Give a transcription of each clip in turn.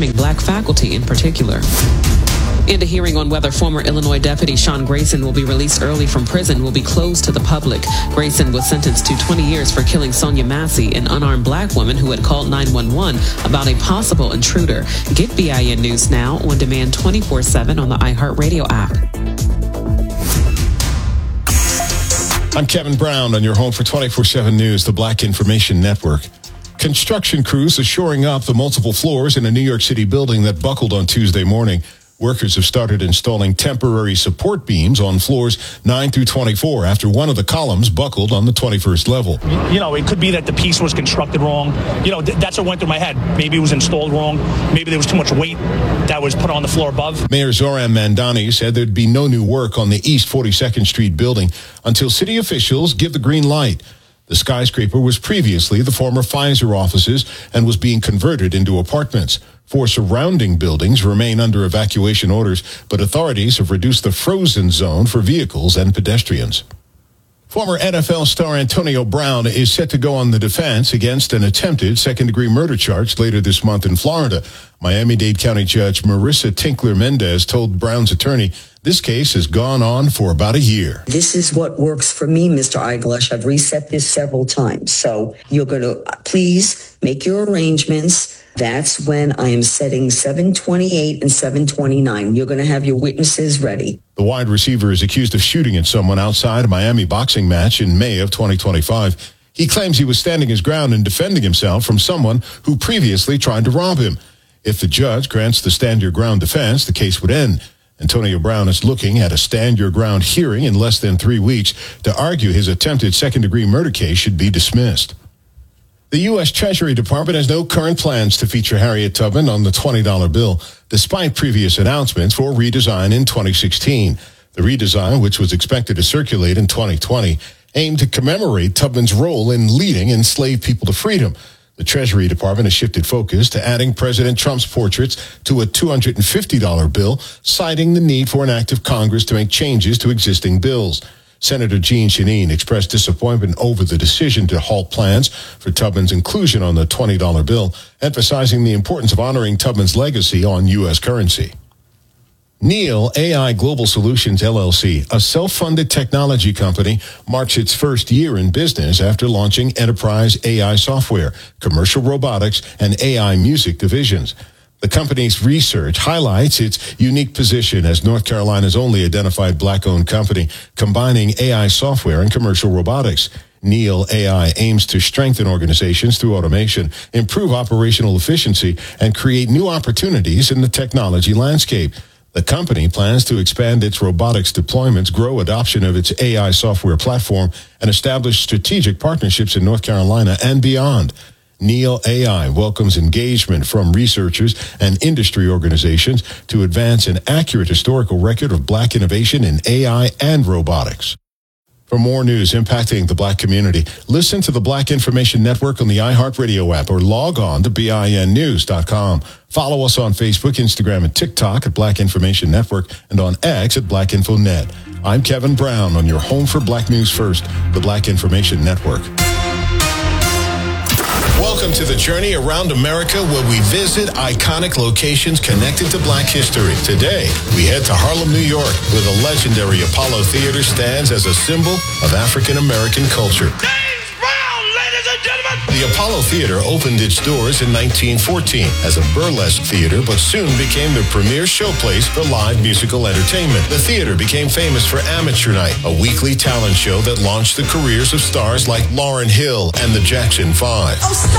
harming black faculty in particular. And a hearing on whether former Illinois deputy Sean Grayson will be released early from prison will be closed to the public. Grayson was sentenced to 20 years for killing Sonia Massey, an unarmed black woman who had called 911 about a possible intruder. Get BIN News now on demand 24/7 on the iHeartRadio app. I'm Kevin Brown on your home for 24/7 News, the Black Information Network. Construction crews are shoring up the multiple floors in a New York City building that buckled on Tuesday morning. Workers have started installing temporary support beams on floors 9 through 24 after one of the columns buckled on the 21st level. It could be that the piece was constructed wrong. That's what went through my head. Maybe it was installed wrong. Maybe there was too much weight that was put on the floor above. Mayor Zoran Mandani said there'd be no new work on the East 42nd Street building until city officials give the green light. The skyscraper was previously the former Pfizer offices and was being converted into apartments. 4 surrounding buildings remain under evacuation orders, but authorities have reduced the frozen zone for vehicles and pedestrians. Former NFL star Antonio Brown is set to go on the defense against an attempted second-degree murder charge later this month in Florida. Miami-Dade County Judge Marissa Tinkler Mendez told Brown's attorney this case has gone on for about a year. This is what works for me, Mr. Eiglash. I've reset this several times. So you're going to please make your arrangements. That's when I am setting 7:28 and 7:29. You're going to have your witnesses ready. The wide receiver is accused of shooting at someone outside a Miami boxing match in May of 2025. He claims he was standing his ground and defending himself from someone who previously tried to rob him. If the judge grants the stand your ground defense, the case would end. Antonio Brown is looking at a stand your ground hearing in less than 3 weeks to argue his attempted second-degree murder case should be dismissed. The U.S. Treasury Department has no current plans to feature Harriet Tubman on the $20 bill, despite previous announcements for redesign in 2016. The redesign, which was expected to circulate in 2020, aimed to commemorate Tubman's role in leading enslaved people to freedom. The Treasury Department has shifted focus to adding President Trump's portraits to a $250 bill, citing the need for an act of Congress to make changes to existing bills. Senator Jeanne Shaheen expressed disappointment over the decision to halt plans for Tubman's inclusion on the $20 bill, emphasizing the importance of honoring Tubman's legacy on U.S. currency. Neil AI Global Solutions, LLC, a self-funded technology company, marks its first year in business after launching enterprise AI software, commercial robotics, and AI music divisions. The company's research highlights its unique position as North Carolina's only identified black-owned company combining AI software and commercial robotics. Neil AI aims to strengthen organizations through automation, improve operational efficiency, and create new opportunities in the technology landscape. The company plans to expand its robotics deployments, grow adoption of its AI software platform, and establish strategic partnerships in North Carolina and beyond. Neil AI welcomes engagement from researchers and industry organizations to advance an accurate historical record of black innovation in AI and robotics. For more news impacting the black community, listen to the Black Information Network on the iHeartRadio app or log on to BINnews.com. Follow us on Facebook, Instagram, and TikTok at Black Information Network and on X at BlackInfoNet. I'm Kevin Brown on your home for Black News First, the Black Information Network. Welcome to the journey around America where we visit iconic locations connected to black history. Today, we head to Harlem, New York, where the legendary Apollo Theater stands as a symbol of African American culture. James Brown, ladies and gentlemen! The Apollo Theater opened its doors in 1914 as a burlesque theater, but soon became the premier showplace for live musical entertainment. The theater became famous for Amateur Night, a weekly talent show that launched the careers of stars like Lauryn Hill and the Jackson 5.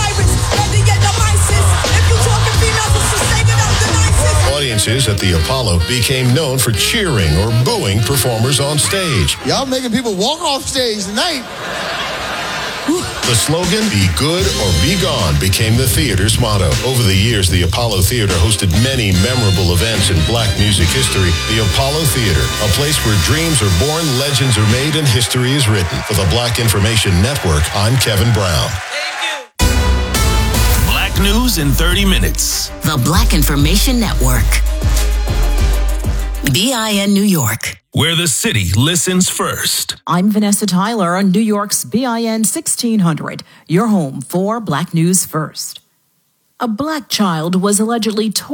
Audiences at the Apollo became known for cheering or booing performers on stage. Y'all making people walk off stage tonight. The slogan, "Be good or be gone," became the theater's motto. Over the years, the Apollo Theater hosted many memorable events in black music history. The Apollo Theater, a place where dreams are born, legends are made, and history is written. For the Black Information Network, I'm Kevin Brown. Black News in 30 minutes. The Black Information Network. BIN New York, where the city listens first. I'm Vanessa Tyler on New York's BIN 1600, your home for Black News First. A black child was allegedly tortured